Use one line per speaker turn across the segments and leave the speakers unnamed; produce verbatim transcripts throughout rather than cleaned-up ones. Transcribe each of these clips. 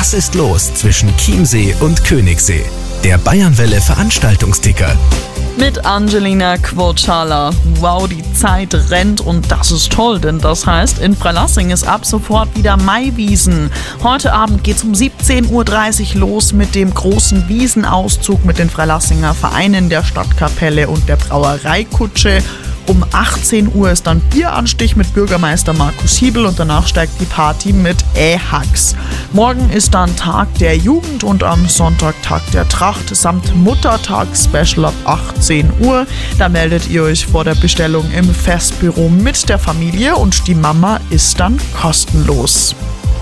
Was ist los zwischen Chiemsee und Königssee? Der Bayernwelle Veranstaltungsticker.
Mit Angelina Quocala. Wow, die Zeit rennt und das ist toll, denn das heißt, in Freilassing ist ab sofort wieder Maiwiesen. Heute Abend geht's um siebzehn Uhr dreißig los mit dem großen Wiesenauszug mit den Freilassinger Vereinen, der Stadtkapelle und der Brauereikutsche. Um achtzehn Uhr ist dann Bieranstich mit Bürgermeister Markus Hiebel und danach steigt die Party mit Ähax. Morgen ist dann Tag der Jugend und am Sonntag Tag der Tracht samt Muttertag-Special ab achtzehn Uhr. Da meldet ihr euch vor der Bestellung im Festbüro mit der Familie und die Mama ist dann kostenlos.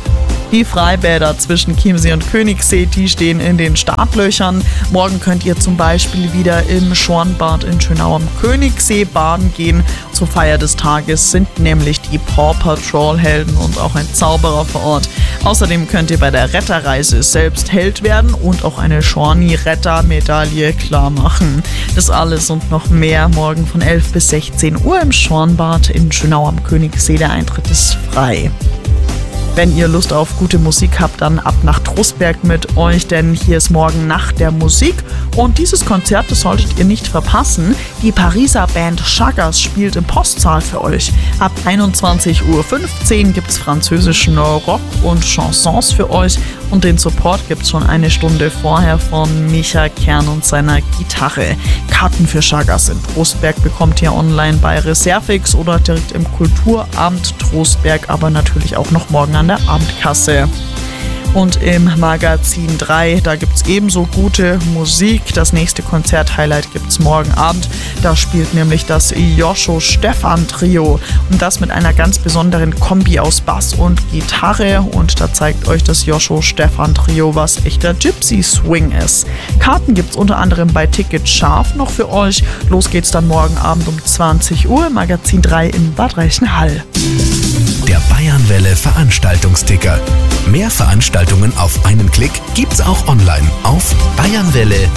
Die Freibäder zwischen Chiemsee und Königssee, die stehen in den Startlöchern. Morgen könnt ihr zum Beispiel wieder im Schornbad in Schönau am Königssee baden gehen. Zur Feier des Tages sind nämlich die Paw Patrol Helden und auch ein Zauberer vor Ort. Außerdem könnt ihr bei der Retterreise selbst Held werden und auch eine Schorni-Retter-Medaille klar machen. Das alles und noch mehr morgen von elf bis sechzehn Uhr im Schornbad in Schönau am Königssee. Der Eintritt ist frei. Wenn ihr Lust auf gute Musik habt, dann ab nach Trostberg mit euch, denn hier ist morgen Nacht der Musik und dieses Konzert, das solltet ihr nicht verpassen. Die Pariser Band Chagas spielt im Postsaal für euch. Ab einundzwanzig Uhr fünfzehn gibt's französischen Rock und Chansons für euch und den Support gibt's schon eine Stunde vorher von Micha Kern und seiner Gitarre. Karten für Chagas in Trostberg bekommt ihr online bei Reservix oder direkt im Kulturamt Trostberg, aber natürlich auch noch morgen an der Abendkasse. Und im Magazin drei, da gibt es ebenso gute Musik. Das nächste Konzert-Highlight gibt es morgen Abend. Da spielt nämlich das Joscho-Stefan-Trio. Und das mit einer ganz besonderen Kombi aus Bass und Gitarre. Und da zeigt euch das Joscho-Stefan-Trio, was echter Gypsy-Swing ist. Karten gibt es unter anderem bei Ticket Scharf noch für euch. Los geht's dann morgen Abend um zwanzig Uhr. Magazin drei in Bad Reichenhall.
Der Bayernwelle Veranstaltungsticker. Mehr Veranstaltungen auf einen Klick gibt's auch online auf bayernwelle